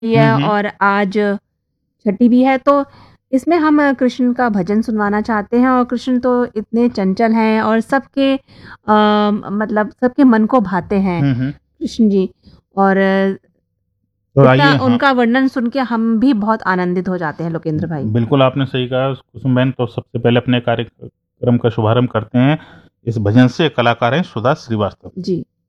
है और आज छठी भी है, तो इसमें हम कृष्ण का भजन सुनवाना चाहते हैं। और कृष्ण तो इतने चंचल हैं और सबके मतलब सबके मन को भाते हैं कृष्ण जी। और तो इतना आइए, हाँ, उनका वर्णन सुन के हम भी बहुत आनंदित हो जाते हैं लोकेंद्र भाई। बिल्कुल आपने सही कहा कुसुम बहन। तो सबसे पहले अपने कार्यक्रम का शुभारंभ करते हैं इस भजन से। कलाकार हैं सुधा श्रीवास्तव। जी।